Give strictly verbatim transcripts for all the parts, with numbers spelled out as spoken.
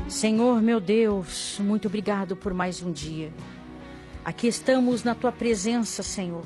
Senhor, meu Deus, muito obrigado por mais um dia. Aqui estamos na tua presença, Senhor.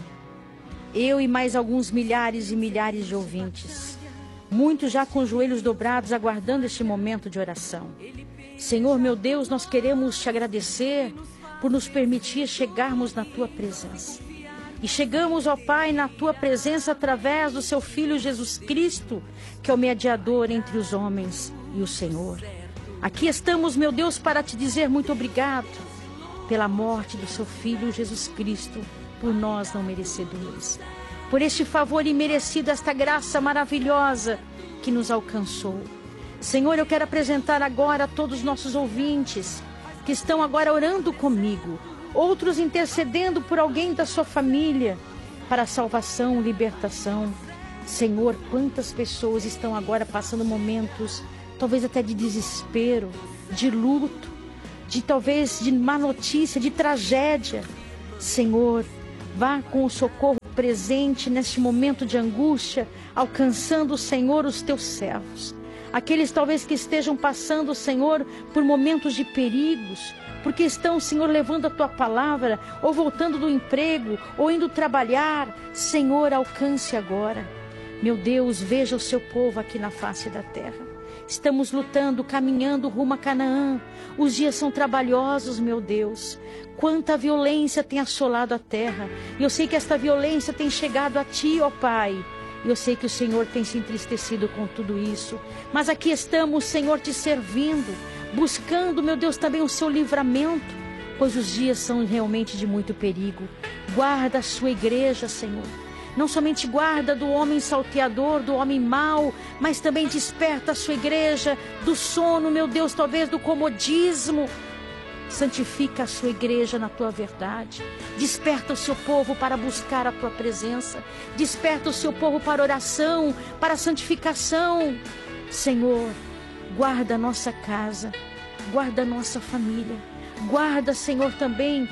Eu e mais alguns milhares e milhares de ouvintes. Muitos já com os joelhos dobrados, aguardando este momento de oração. Senhor, meu Deus, nós queremos te agradecer por nos permitir chegarmos na tua presença. E chegamos, ó Pai, na tua presença através do seu Filho Jesus Cristo, que é o mediador entre os homens e o Senhor. Aqui estamos, meu Deus, para te dizer muito obrigado pela morte do seu Filho Jesus Cristo, por nós não merecedores. Por este favor imerecido, esta graça maravilhosa que nos alcançou. Senhor, eu quero apresentar agora a todos os nossos ouvintes que estão agora orando comigo, outros intercedendo por alguém da sua família, para a salvação, libertação. Senhor, quantas pessoas estão agora passando momentos, talvez até de desespero, de luto, de talvez de má notícia, de tragédia. Senhor, vá com o socorro presente neste momento de angústia, alcançando, Senhor, os teus servos. Aqueles talvez que estejam passando, Senhor, por momentos de perigos, porque estão, Senhor, levando a tua palavra, ou voltando do emprego, ou indo trabalhar. Senhor, alcance agora. Meu Deus, veja o seu povo aqui na face da terra. Estamos lutando, caminhando rumo a Canaã. Os dias são trabalhosos, meu Deus. Quanta violência tem assolado a terra. E eu sei que esta violência tem chegado a ti, ó Pai. E eu sei que o Senhor tem se entristecido com tudo isso. Mas aqui estamos, Senhor, te servindo, buscando, meu Deus, também o seu livramento, pois os dias são realmente de muito perigo. Guarda a sua igreja, Senhor. Não somente guarda do homem salteador, do homem mau, mas também desperta a sua igreja do sono, meu Deus, talvez do comodismo. Santifica a sua igreja na tua verdade. Desperta o seu povo para buscar a tua presença. Desperta o seu povo para oração, para santificação. Senhor, guarda a nossa casa, guarda a nossa família. Guarda, Senhor, também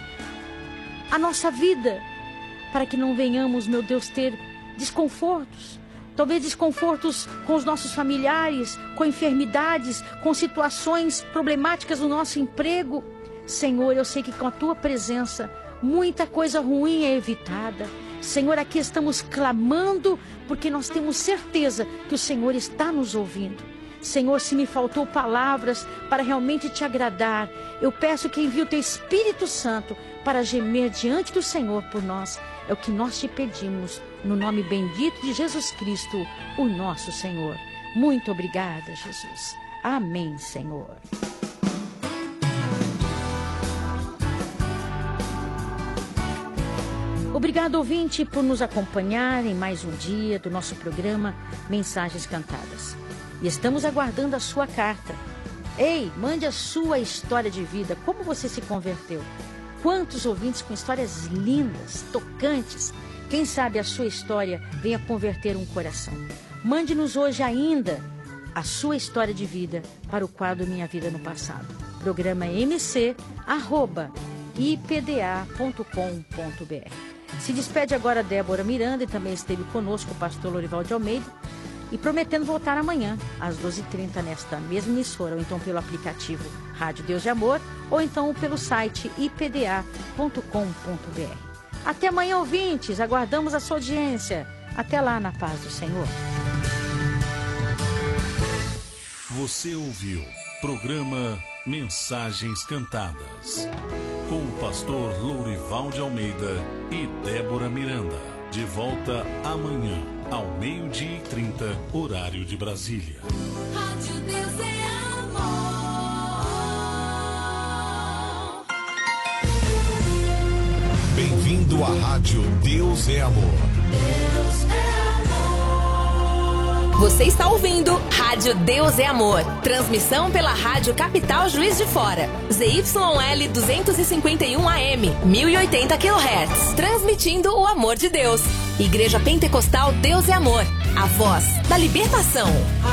a nossa vida, para que não venhamos, meu Deus, ter desconfortos. Talvez desconfortos com os nossos familiares, com enfermidades, com situações problemáticas no nosso emprego. Senhor, eu sei que com a tua presença, muita coisa ruim é evitada. Senhor, aqui estamos clamando, porque nós temos certeza que o Senhor está nos ouvindo. Senhor, se me faltou palavras para realmente te agradar, eu peço que envie o teu Espírito Santo para gemer diante do Senhor por nós. É o que nós te pedimos, no nome bendito de Jesus Cristo, o nosso Senhor. Muito obrigada, Jesus. Amém, Senhor. Obrigado, ouvinte, por nos acompanhar em mais um dia do nosso programa Mensagens Cantadas. E estamos aguardando a sua carta. Ei, mande a sua história de vida, como você se converteu. Quantos ouvintes com histórias lindas, tocantes. Quem sabe a sua história venha converter um coração. Mande-nos hoje ainda a sua história de vida para o quadro Minha Vida no Passado. Programa m c arroba i p d a ponto com ponto b r. Se despede agora Débora Miranda, e também esteve conosco o pastor Lorival de Almeida, e prometendo voltar amanhã, às doze e trinta, nesta mesma emissora, ou então pelo aplicativo Rádio Deus de Amor, ou então pelo site i p d a ponto com ponto b r. Até amanhã, ouvintes, aguardamos a sua audiência. Até lá, na paz do Senhor. Você ouviu programa Mensagens Cantadas, com o pastor Lourival de Almeida e Débora Miranda. De volta amanhã, ao meio-dia e trinta, horário de Brasília. Rádio Deus é amor. Bem-vindo à Rádio Deus é Amor. Deus é amor. Você está ouvindo Rádio Deus é Amor. Transmissão pela Rádio Capital Juiz de Fora. Z Y L duzentos e cinquenta e um A M, mil e oitenta quilohertz. Transmitindo o amor de Deus. Igreja Pentecostal Deus é Amor. A voz da libertação.